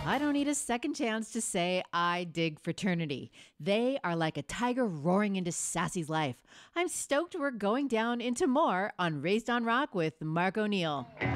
I don't need a second chance to say I dig fraternity. They are like a tiger roaring into Sassy's life. I'm stoked we're going down into more on Raised on Rock with Mark O'Neill.